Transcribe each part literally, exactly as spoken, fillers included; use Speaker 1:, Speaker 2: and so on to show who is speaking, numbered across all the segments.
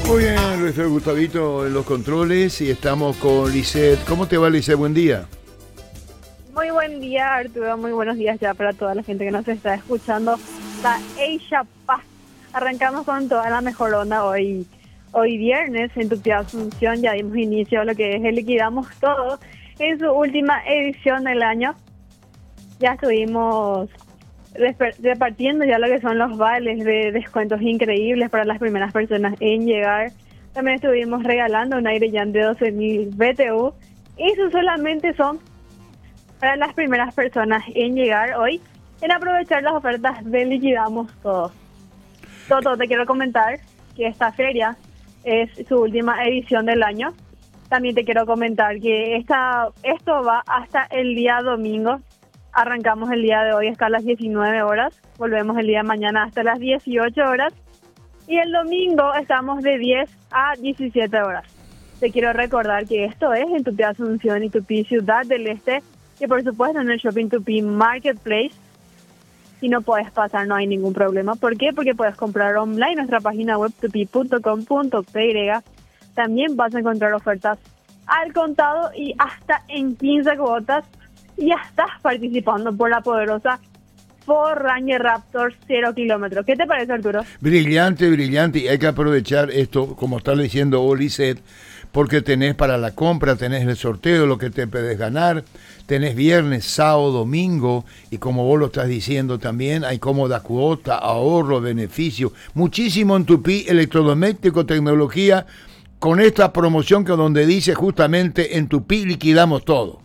Speaker 1: Muy bien, nuestro Gustavito en los controles y estamos con Lisette. ¿Cómo te va, Lisette? Buen día.
Speaker 2: Muy buen día, Arturo. Muy buenos días ya para toda la gente que nos está escuchando. La Asia Paz. Arrancamos con toda la mejor onda hoy. Hoy viernes, en tu tía Asunción, ya dimos inicio a lo que es el Liquidamos Todo en su última edición del año. Ya estuvimos repartiendo ya lo que son los vales de descuentos increíbles para las primeras personas en llegar. También estuvimos regalando un aire Yan de doce mil B T U. Y eso solamente son para las primeras personas en llegar hoy, en aprovechar las ofertas de Liquidamos Todo. Toto, te quiero comentar que esta feria es su última edición del año. También te quiero comentar que esta, esto va hasta el día domingo. Arrancamos el día de hoy hasta las diecinueve horas. Volvemos el día de mañana hasta las dieciocho horas. Y el domingo estamos de diez a diecisiete horas. Te quiero recordar que esto es en Tupi Asunción y Tupi Ciudad del Este. Y por supuesto en el Shopping Tupi Marketplace. Si no puedes pasar, no hay ningún problema. ¿Por qué? Porque puedes comprar online en nuestra página web tupi punto com punto p y. También vas a encontrar ofertas al contado y hasta en quince cuotas. Y ya estás participando por la poderosa Ford Ranger Raptor cero kilómetros. ¿Qué te parece, Arturo?
Speaker 1: Brillante, brillante. Y hay que aprovechar esto, como está diciendo Lisette, porque tenés para la compra, tenés el sorteo, lo que te puedes ganar, tenés viernes, sábado, domingo, y como vos lo estás diciendo también, hay cómoda cuota, ahorro, beneficio, muchísimo en Tupi, electrodoméstico, tecnología, con esta promoción que donde dice justamente en Tupi liquidamos todo.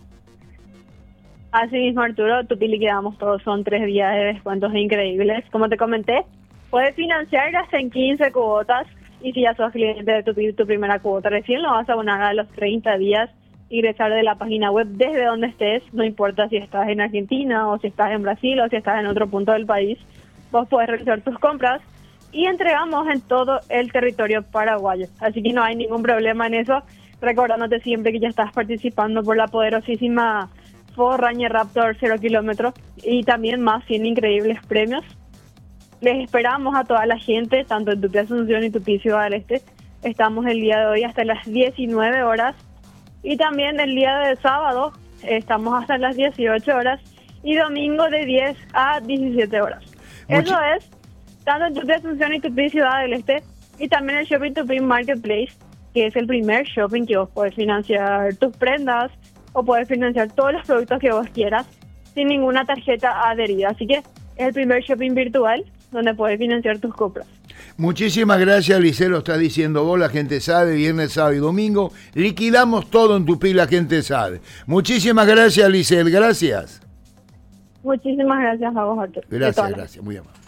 Speaker 2: Así mismo, Arturo, Tupi liquidamos todo, son tres días de descuentos increíbles. Como te comenté, puedes financiar hasta en quince cuotas. Y si ya sos cliente de tu, tu primera cuota, recién lo vas a abonar a los treinta días, ingresar de la página web desde donde estés, no importa si estás en Argentina o si estás en Brasil o si estás en otro punto del país, vos podés realizar tus compras y entregamos en todo el territorio paraguayo. Así que no hay ningún problema en eso, recordándote siempre que ya estás participando por la poderosísima Ford Ranger Raptor cero kilómetros y también más cien increíbles premios. Les esperamos a toda la gente, tanto en Tupi Asunción y Tupi Ciudad del Este. Estamos el día de hoy hasta las diecinueve horas. Y también el día de sábado estamos hasta las dieciocho horas. Y domingo de diez a diecisiete horas. Much- Eso es, tanto en Tupi Asunción y Tupi Ciudad del Este. Y también el Shopping Tupi Marketplace, que es el primer shopping que vos podés financiar tus prendas o podés financiar todos los productos que vos quieras sin ninguna tarjeta adherida. Así que es el primer shopping virtual donde puedes financiar tus compras.
Speaker 1: Muchísimas gracias, Lisette, lo está diciendo vos, la gente sabe, viernes, sábado y domingo, liquidamos todo en Tupi, la gente sabe. Muchísimas gracias, Lisette, gracias.
Speaker 2: Muchísimas gracias a vos, Arturo.
Speaker 1: Gracias, gracias, muy amable.